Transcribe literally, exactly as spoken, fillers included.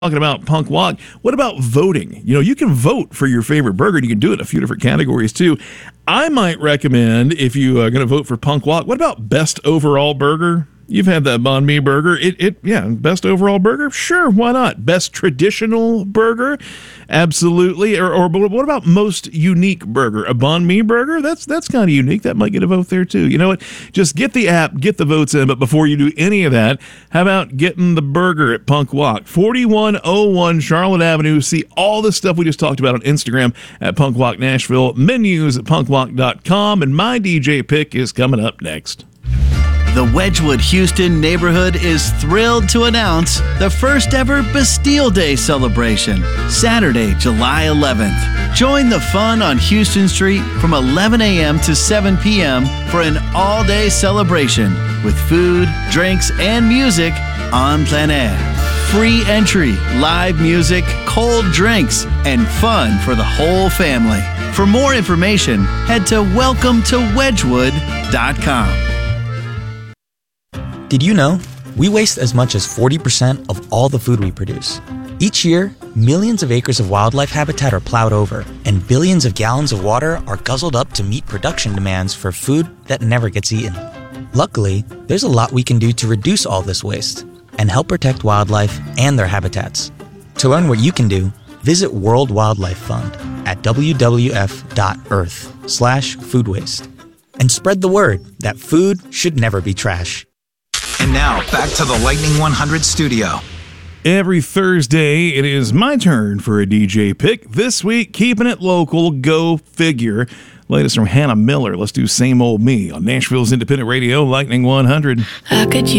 talking about Punk Walk. What about voting? You know, you can vote for your favorite burger, and you can do it in a few different categories too. I might recommend, if you are going to vote for Punk Walk, what about best overall burger? You've had that banh mi burger. It, it, yeah, best overall burger? Sure, why not? Best traditional burger? Absolutely. Or, or what about most unique burger? A banh mi burger? That's that's kind of unique. That might get a vote there too. You know what? Just get the app, get the votes in. But before you do any of that, how about getting the burger at Punk Walk? forty-one oh one Charlotte Avenue. See all the stuff we just talked about on Instagram at Punk Walk Nashville. Menus at punk walk dot com. And my D J pick is coming up next. The Wedgwood Houston neighborhood is thrilled to announce the first ever Bastille Day celebration, Saturday, July eleventh. Join the fun on Houston Street from eleven a.m. to seven p.m. for an all-day celebration with food, drinks, and music on plein air. Free entry, live music, cold drinks, and fun for the whole family. For more information, head to welcome to wedgwood dot com. Did you know we waste as much as forty percent of all the food we produce? Each year, millions of acres of wildlife habitat are plowed over, and billions of gallons of water are guzzled up to meet production demands for food that never gets eaten. Luckily, there's a lot we can do to reduce all this waste and help protect wildlife and their habitats. To learn what you can do, visit World Wildlife Fund at w w f dot earth slash food waste. And spread the word that food should never be trash. And now, back to the Lightning one hundred studio. Every Thursday, it is my turn for a D J pick. This week, keeping it local, go figure. Latest from Hannah Miller. Let's do Same Old Me on Nashville's Independent Radio, Lightning one hundred. How could you